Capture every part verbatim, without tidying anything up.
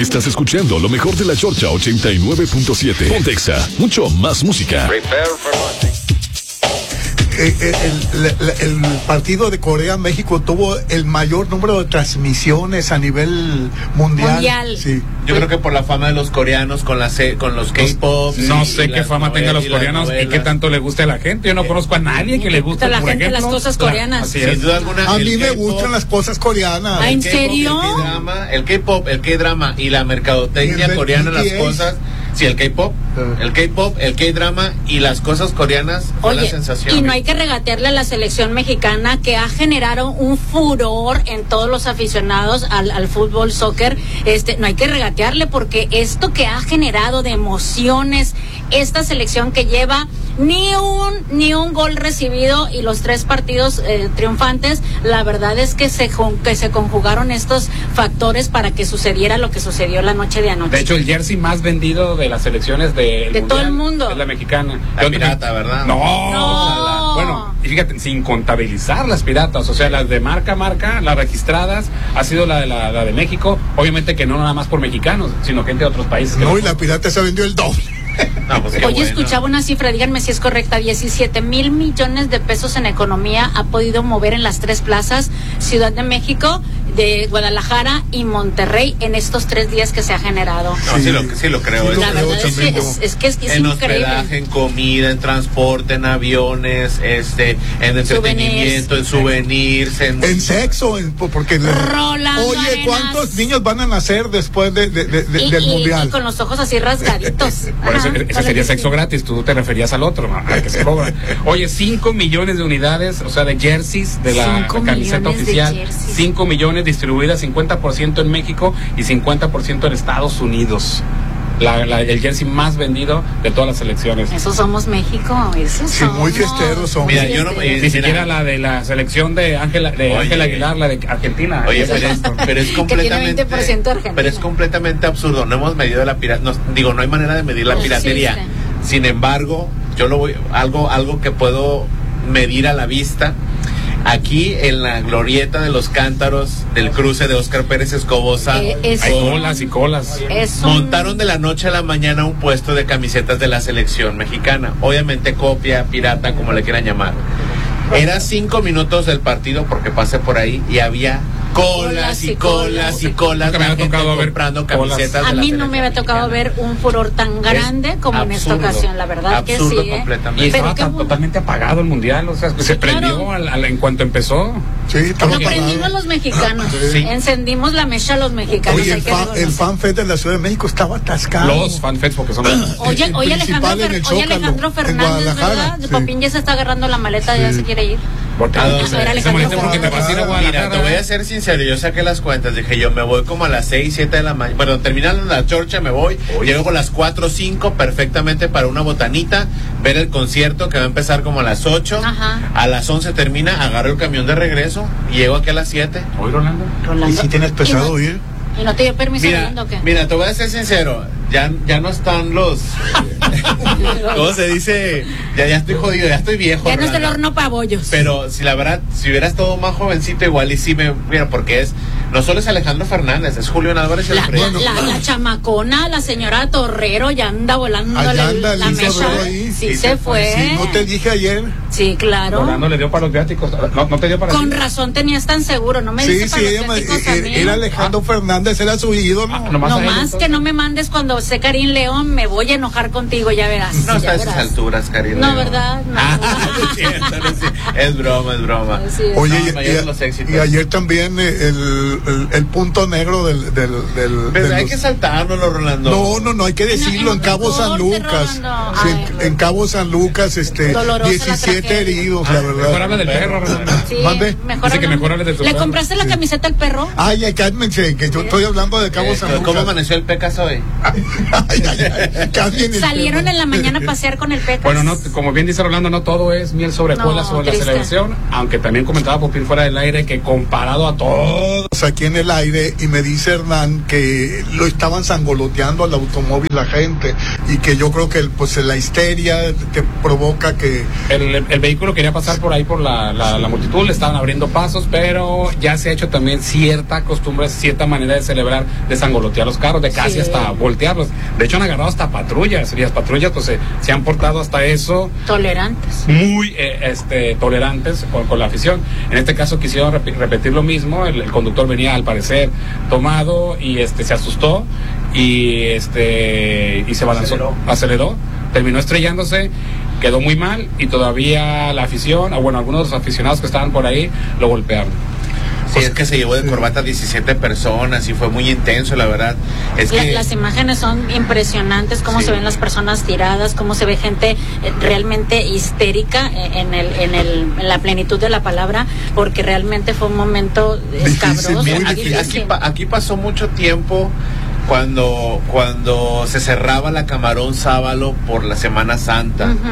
Estás escuchando lo mejor de la Chorcha ochenta y nueve punto siete. Pontexa, mucho más música. Eh, eh, el, el, el partido de Corea-México tuvo el mayor número de transmisiones a nivel mundial. Mundial. Sí. Yo creo que por la fama de los coreanos con, la C, con los K-pop. No sé qué fama tengan los coreanos y qué tanto le guste a la gente. Yo no conozco a nadie que le guste, a la por gente ejemplo, las cosas coreanas. Sin es. duda alguna, a mí me gustan las cosas coreanas. ¿Ah, en serio? El K-pop, el K-drama y la mercadotecnia coreana, las cosas. Sí, el K-pop, el K-pop, el K-drama y las cosas coreanas fue la sensación. Y no hay que regatearle a la selección mexicana, que ha generado un furor en todos los aficionados al, al fútbol, soccer. Este, no hay que regatearle, porque esto que ha generado de emociones, esta selección que lleva ni un ni un gol recibido y los tres partidos eh, triunfantes, la verdad es que se que se conjugaron estos factores para que sucediera lo que sucedió la noche de anoche. De hecho, el jersey más vendido de las selecciones de, de todo el mundo es la mexicana. La pirata, ¿verdad? No, no. Bueno, y fíjate, sin contabilizar las piratas, o sea, las de marca marca, las registradas, ha sido la de la, la de México, obviamente que no nada más por mexicanos, sino gente de otros países. No, y la pirata se vendió el doble. No, pues Oye, bueno. escuchaba una cifra, díganme si es correcta, diecisiete mil millones de pesos en economía ha podido mover en las tres plazas, Ciudad de México, de Guadalajara y Monterrey, en estos tres días que se ha generado. No, sí, sí, lo, sí lo creo. Sí, la lo verdad creo es que es, es que es, es en increíble. hospedaje, en comida, en transporte, en aviones, este, en entretenimiento, en souvenirs, en, en sexo, en, porque Rolando oye, Arenas. ¿cuántos niños van a nacer después de, de, de, de, y, del y, mundial? Y con los ojos así rasgaditos. Por eso, Ajá, ese sería sexo gratis, tú te referías al otro, ¿no? Al que se cobra. Oye, cinco millones de unidades, o sea, de jerseys de la Cinco camiseta millones de oficial. jerseys. cinco millones distribuidas, cincuenta por ciento en México y cincuenta por ciento en Estados Unidos. La, la, el jersey más vendido de todas las selecciones. Eso somos México, eso Sí, somos. muy fiesteros somos. Mira, yo no me- Ni siquiera la de la selección de Ángela de Oye. Ángela Aguilar, la de Argentina. Oye, pero es, pero es completamente, veinte por ciento argentino. pero es completamente absurdo. No hemos medido la pirata, no, digo, no hay manera de medir la No piratería. existe. Sin embargo, yo lo voy, algo, algo que puedo medir a la vista. Aquí en la glorieta de los Cántaros del cruce de Óscar Pérez Escobosa, Eh, es Hay un- colas y colas. es un- montaron de la noche a la mañana un puesto de camisetas de la selección mexicana. Obviamente copia, pirata, como le quieran llamar. Era cinco minutos del partido, porque pasé por ahí y había colas y colas y colas. Nunca me la había gente tocado ver comprando colas. camisetas A de la mí no me había selección tocado mexicana. ver un furor tan grande Es como en esta absurdo, ocasión, la verdad que absurdo sí. ¿eh? completamente. Y Pero estaba qué tan- bueno. totalmente apagado el mundial, o sea, se Claro. prendió al, al- en cuanto empezó. Sí, estamos Lo prendimos los mexicanos, Sí. encendimos la mecha los mexicanos. Oye, hay el, que fan, el reconocer. FanFest de la Ciudad de México estaba atascado. Los fanfests, porque son Oye, el oye, principal Alejandro, en el Fer- oye, Zócalo, Alejandro en Fernández, Guadalajara, ¿verdad? sí. Popín ya se está agarrando la maleta, ya Sí. se quiere ir. porque ¿A se- dónde? se Alejandro molesta porque te vas a ir a Fernández. Guadalajara. Mira, te voy a ser sincero, yo saqué las cuentas, dije yo me voy como a las seis, siete de la mañana, bueno, terminando la chorcha me voy, llego a las cuatro, cinco perfectamente para una botanita, ver el concierto que va a empezar como a las ocho, Ajá. a las once termina, agarro el camión de regreso y llego aquí a las siete. Oye, Rolando. ¿Y Rolando. si tienes pesado ¿Y no- ir? ¿Y no te dio permiso, Mira, Rolando, o qué? mira, te voy a ser sincero, ya, ya no están los, ¿cómo se dice? Ya, ya estoy jodido, ya estoy viejo. Ya no está el Rolando. horno para bollos. Pero si la verdad, si hubieras estado más jovencito, igual y sí me. Mira, porque es. No solo es Alejandro Fernández, es Julián Álvarez y La, Alfredo. la, la, la chamacona, la señora Torrero, ya anda volando Allá anda la Lisa mecha. Torrero ahí. Sí, Sí, se se fue. Si no te dije ayer. Sí, claro. Rolando le dio para los viáticos. No, no te dio para Con ti. razón tenías tan seguro, no me Sí, dices sí, para los ella me- viáticos a eh, mí. era Alejandro Fernández, era su ídolo. Ah, nomás No a él, más entonces. que no me mandes cuando sé Karim León, me voy a enojar contigo, ya verás. No ya está a esas verás. alturas, cariño. No, ¿verdad? No. Ah, no es cierto, no es cierto. Es broma, es broma. Así es. Oye, No, y- mayor de y, los éxitos. y ayer también eh, el, el, el punto negro del... del, del Pero de hay los- que saltárnoslo, Rolando. No, no, no, hay que decirlo, en en Cabo corte, San Lucas. Rolando. Sí, Ay, en, en Cabo San Lucas, este, Dolorosa la diecisiete tragedia. heridos, la Mejor verdad. habla del perro, Rolando. Sí, Mande. mejor Dice que hablando- mejor hable de su ¿Le perro. compraste la Sí. camiseta al perro? Ay, ay, cálmense, que yo estoy hablando de Cabo Eh, San Lucas. ¿Cómo amaneció el Pecas hoy? Ay, ay, ay, cambien el Salieron tema. en la mañana a pasear con el Pecas. Bueno, no, como bien dice Rolando, no todo es miel sobre No, hojuelas sobre triste. la selección, aunque también comentaba Popín fuera del aire que comparado a todos estábamos aquí en el aire y me dice Hernán que lo estaban sangoloteando al automóvil la gente y que yo creo que pues la histeria que provoca que... El, el, el vehículo quería pasar por ahí por la, la, la multitud, le estaban abriendo pasos, pero ya se ha hecho también cierta costumbre, cierta manera de celebrar, de sangolotear los carros, de casi sí. hasta voltearlos. De hecho han agarrado hasta patrullas y las patrullas pues se, se han portado hasta eso. Tolerantes. Muy eh, este, tolerantes con, con la afición. En este caso quisieron rep- repetir lo mismo, el, el conductor venía al parecer tomado y este se asustó y este y se balanzó, aceleró, aceleró terminó estrellándose, quedó muy mal y todavía la afición, o bueno, algunos de los aficionados que estaban por ahí lo golpearon. Sí, es que se llevó de corbata a diecisiete personas y fue muy intenso, la verdad. Es la, que... Las imágenes son impresionantes, cómo sí. se ven las personas tiradas, cómo se ve gente eh, realmente histérica en, el, en, el, en la plenitud de la palabra, porque realmente fue un momento escabroso. Aquí, aquí, aquí pasó mucho tiempo cuando cuando se cerraba la Camarón Sábalo por la Semana Santa. Uh-huh.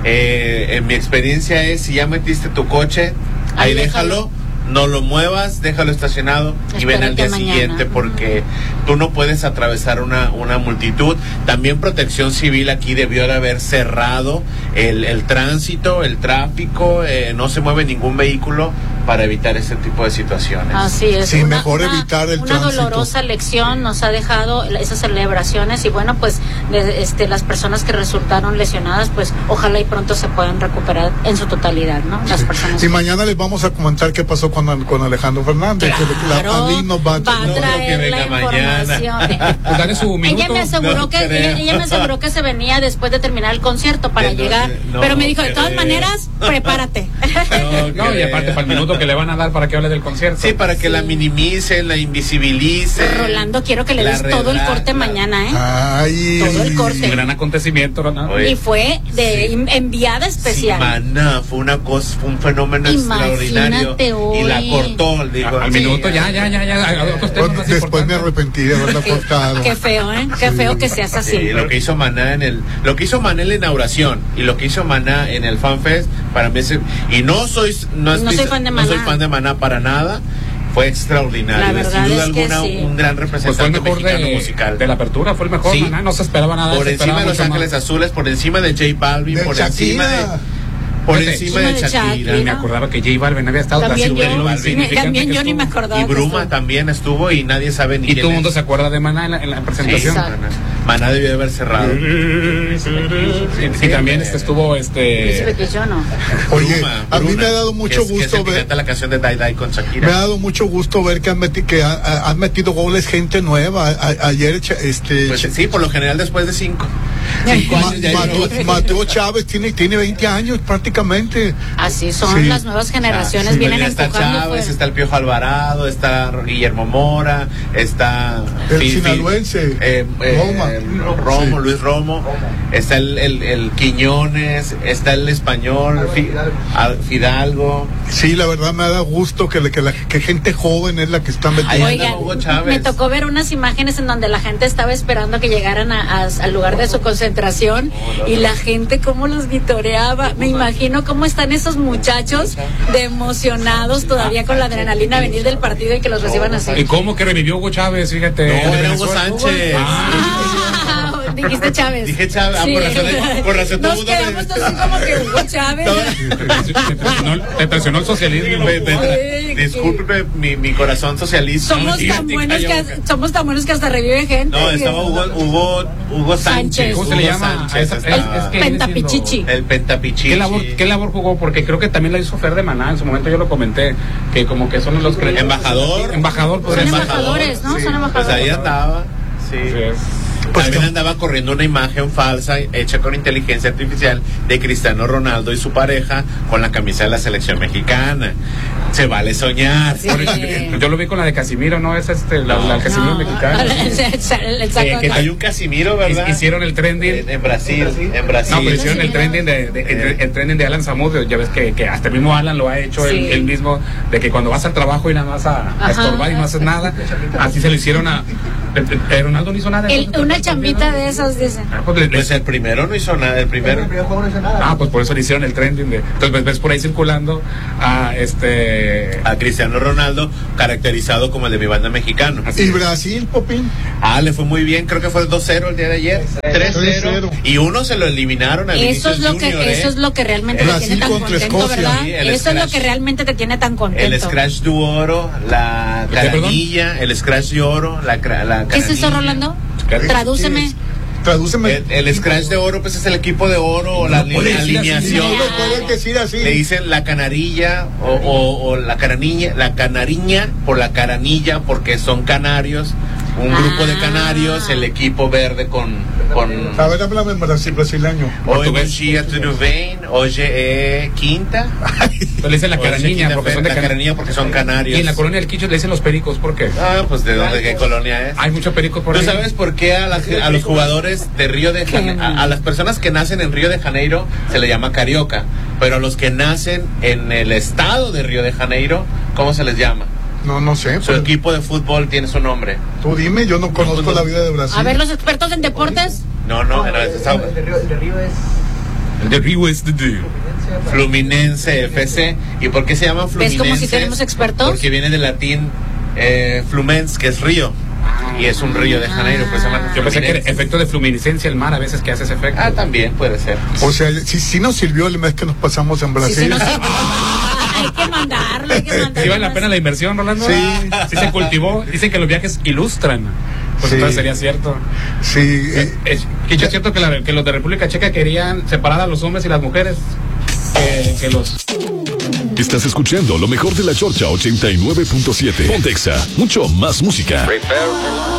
Eh, en mi experiencia es, si ya metiste tu coche, ahí, ahí déjalo. déjalo. No lo muevas, déjalo estacionado y ven al día mañana. siguiente porque uh-huh. tú no puedes atravesar una, una multitud. También Protección Civil aquí debió de haber cerrado el, el tránsito, el tráfico, eh, no se mueve ningún vehículo para evitar ese tipo de situaciones. Así es. Sí, una, mejor una, evitar el una tránsito. Una dolorosa lección nos ha dejado esas celebraciones y bueno, pues de, este, las personas que resultaron lesionadas, pues ojalá y pronto se puedan recuperar en su totalidad, ¿no? Las sí. personas. Y mañana les vamos a comentar qué pasó con, con Alejandro Fernández. Claro, que la, la, nos va, va a traer no, la información. Pues dale su minuto. Ella me aseguró no que ella, ella me aseguró que se venía después de terminar el concierto para no, llegar, no, pero me dijo de todas creo. maneras prepárate. No, no y aparte para el minuto que le van a dar para que hable del concierto. Sí, para que sí. la minimicen, la invisibilicen. Rolando, quiero que le des todo el corte la... mañana, ¿eh? Ay, todo el corte. Un gran acontecimiento, Rolando. Oye, y fue de sí. enviada especial. Sí, maná, fue una cosa, fue un fenómeno Imagínate extraordinario. Hoy. Y la cortó, digo. A, al sí, minuto, ya, ya, ya, ya. Después importantes. me arrepentí de haberla cortado. Qué feo, ¿eh? Qué sí. feo que seas así. Sí, lo que hizo Maná en el, lo que hizo Maná en la inauguración y lo que hizo Maná en el FanFest, para mí es, y no soy, no, es, no soy fan de Maná. No soy fan de Maná para nada. Fue extraordinario, la verdad sin duda es que alguna sí. un gran representante pues fue el mejor mexicano de, musical. De la apertura fue el mejor, sí. Maná, no se esperaba nada. Por encima de Los Ángeles más. Azules, por encima de J Balvin, de por Shakira. encima de por encima de Shakira. Shakira. Me acordaba que J Balvin había estado también yo, Balvin, también yo ni me acordaba. Y Bruma también estuvo y nadie sabe ni y quién todo el mundo es. se acuerda de Maná en la, en la presentación. Sí, Maná. Maná debió de haber cerrado. Y, y también este estuvo este yo no. Oye, Bruma, a mí Bruna, me ha dado mucho que es, gusto que ver la canción de Die Die con Shakira. Me ha dado mucho gusto ver que han metido que ha, ha, han metido goles gente nueva. A, ayer este pues sí, por lo general después de cinco. Cinco Ma, años ya Mateo, Mateo Chávez tiene tiene veinte años prácticamente. Así son sí. las nuevas generaciones, sí. Pues vienen está empujando. Chávez, fuera. está el Piojo Alvarado, está Guillermo Mora, está el Fil, sinaloense, eh, eh, Roma, eh, Romo, sí. Luis Romo, está el, el, el Quiñones, está el español Fidalgo. Sí, la verdad me ha dado gusto que, que la que gente joven es la que está metiendo. Oigan, me tocó ver unas imágenes en donde la gente estaba esperando que llegaran a, a, al lugar de su concentración y la gente cómo los vitoreaba. Me imagino cómo están esos muchachos de emocionados todavía con la adrenalina venir del partido y que los reciban así. ¿Y cómo que revivió Hugo Chávez? Fíjate. No, era Hugo Sánchez. Ah, dijiste Chávez. Dije Chávez. Sí. Ah, por razón, por razón Nos quedamos todos como que Hugo Chávez. Te traicionó el socialismo. Disculpe mi, mi corazón socialista. Somos tan buenos que somos tan buenos que hasta revive gente. No, estaba Hugo Hugo Hugo Sánchez. ¿Cómo se le llama? Sánchez, el, el, el Pentapichichi. El Pentapichichi. ¿Qué labor, ¿Qué labor jugó? Porque creo que también la hizo Fer de Maná. En su momento yo lo comenté. Que como que son los cre- embajador. Embajador. Son embajadores, ¿no? Sí. Son embajadores. Pues ahí andaba. Sí. sí. Pues también andaba corriendo una imagen falsa hecha con inteligencia artificial de Cristiano Ronaldo y su pareja con la camisa de la selección mexicana. Se vale soñar. Sí. Yo lo vi con la de Casimiro, ¿no? Es este, la, la Casimiro no. mexicana. Eh, que hay un Casimiro, ¿verdad? Hicieron el trending. En, en Brasil, en Brasil. No, pero hicieron el trending de, de, de, el trending de Alan Zamudio. Ya ves que, que hasta el mismo Alan lo ha hecho sí. él, él mismo, de que cuando vas al trabajo y nada más a, a estorbar y no haces nada. Así se lo hicieron a Eh, Ronaldo no hizo nada. El, una chambita de esas, dice. Ah, pues, le- Pues el primero no hizo nada, el primero. El primer juego no hizo nada. ah, pues por eso le hicieron el trending. De, entonces ves, ves por ahí circulando a este. A Cristiano Ronaldo, caracterizado como el de mi banda mexicano. Así ¿Y es. Brasil, Popín? Ah, le fue muy bien, creo que fue el dos cero el día de ayer. tres cero. tres cero. Y uno se lo eliminaron a Eso Vinicius es lo que Junior, eso ¿eh? es lo que realmente te Brasil tiene tan contra contento, Escocia, ¿verdad? sí, el Eso es lo scratch. que realmente te tiene tan contento. El scratch de oro, la ¿Qué, perdón? caranilla, el scratch de oro, la, cra- la ¿Qué es eso, caranilla. Rolando? ¿Qué? Tradúceme. Tradúceme. El, el scratch de oro, pues es el equipo de oro, o la No puedes decir así. alineación. No lo puedes decir así. Le dicen la canarilla o, o, o la caranilla, la canariña por la caranilla porque son canarios, un grupo de Ah. canarios, el equipo verde con con A ver, háblame en Brasil, brasileño. hoy portugués. Chia tudo bem, hoje é quinta. Pues le dicen la Hoje é caraniña porque son de la Cana- caranilla porque son canarios. Y en la colonia del Quicho le dicen los pericos, ¿por qué? Ah, pues de dónde, qué colonia es. Hay muchos pericos por ¿Tú ahí. sabes por qué a, la- a los jugadores de Río de Janeiro, a, a las personas que nacen en Río de Janeiro se le llama carioca, pero a los que nacen en el estado de Río de Janeiro, ¿cómo se les llama? No, no sé. Su pues, equipo de fútbol tiene su nombre. tú dime, yo no conozco la vida de Brasil. A ver, los expertos en deportes. No, no, en el el, estado- el de Río, el de Río es El de Río es de Río. Fluminense F C. ¿Y por qué se llama ¿Ves Fluminense? como si tenemos expertos? Porque viene del latín eh, flumens, que es río. Y es un río de Janeiro, pues se llama Yo pensé que era Fluminense. efecto de fluminiscencia el mar a veces que hace ese efecto. Ah, también puede ser. O sea, sí, sí nos sirvió el mes que nos pasamos en Sí, Brasil. sí, no sé. Hay que mandarlo, hay que mandarlo. ¿Sí vale la pena la inversión, Rolando? Sí. Sí se cultivó. Dicen que los viajes ilustran. Pues Sí. entonces sería cierto. Sí, eh, Es, Quicho, es cierto que, la- que los de República Checa querían separar a los hombres y las mujeres. Que, que los... Estás escuchando lo mejor de la Chorcha ochenta y nueve punto siete. Pontexa, mucho más música.